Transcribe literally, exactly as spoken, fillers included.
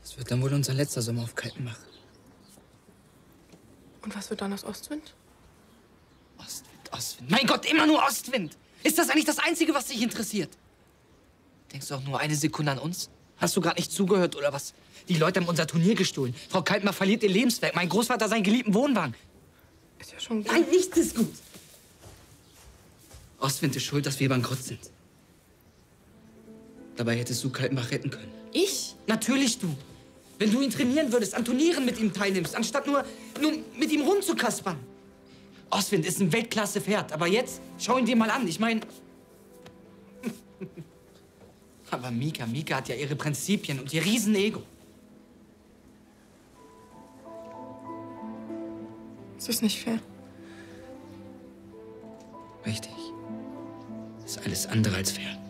Das wird dann wohl unser letzter Sommer auf Kaltenbach. Und was wird dann aus Ostwind? Ostwind, Ostwind. Mein Gott, immer nur Ostwind! Ist das eigentlich das Einzige, was dich interessiert? Denkst du auch nur eine Sekunde an uns? Hast du gerade nicht zugehört, oder was? Die Leute haben unser Turnier gestohlen. Frau Kaltmar verliert ihr Lebenswerk. Mein Großvater seinen geliebten Wohnwagen. Ist ja schon gut. Nein, nichts ist gut. Ostwind ist schuld, dass wir bankrott sind. Dabei hättest du Kaltenbach retten können. Ich? Natürlich du. Wenn du ihn trainieren würdest, an Turnieren mit ihm teilnimmst, anstatt nur, nur mit ihm rumzukaspern. Ostwind ist ein Weltklasse-Pferd, aber jetzt schau ihn dir mal an. Ich meine... Aber Mika, Mika hat ja ihre Prinzipien und ihr Riesenego. Das ist nicht fair. Richtig. Das ist alles andere als fair.